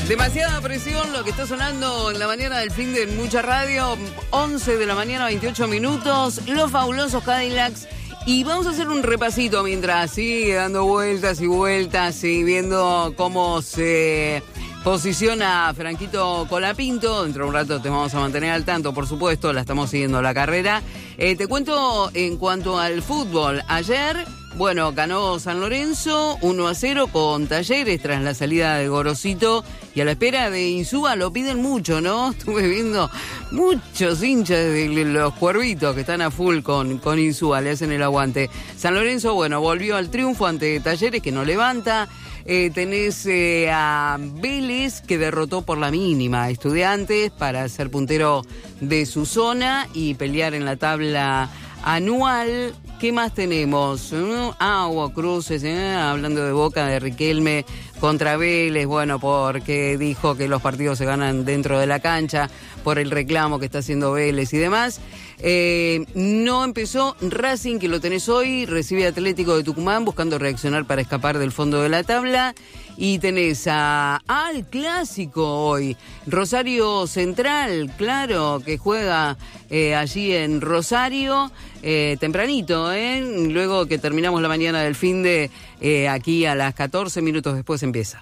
Demasiada presión, lo que está sonando en la mañana del fin de Mucha Radio, 11 de la mañana, 28 minutos, los fabulosos Cadillacs. Y vamos a hacer un repasito mientras sigue dando vueltas y vueltas y viendo cómo se posiciona Franquito Colapinto. Dentro de un rato te vamos a mantener al tanto, por supuesto, la estamos siguiendo la carrera. Te cuento en cuanto al fútbol. Ayer, bueno, ganó San Lorenzo 1-0 con Talleres tras la salida de Gorosito y a la espera de Insúa lo piden mucho, ¿no? Estuve viendo muchos hinchas de los Cuervitos que están a full con Insúa, le hacen el aguante. San Lorenzo, bueno, volvió al triunfo ante Talleres que no levanta. Tenés a Vélez que derrotó por la mínima a Estudiantes para ser puntero de su zona y pelear en la tabla anual. ¿Qué más tenemos? Hubo cruces, hablando de Boca, de Riquelme contra Vélez, bueno, porque dijo que los partidos se ganan dentro de la cancha, por el reclamo que está haciendo Vélez y demás. No empezó Racing, que lo tenés hoy, recibe Atlético de Tucumán buscando reaccionar para escapar del fondo de la tabla. Y tenés al clásico hoy, Rosario Central, claro, que juega allí en Rosario, tempranito, luego que terminamos la mañana del fin de aquí a las 14 minutos después empieza.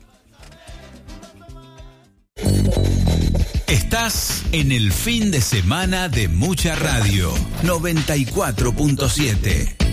Estás en el fin de semana de Mucha Radio 94.7.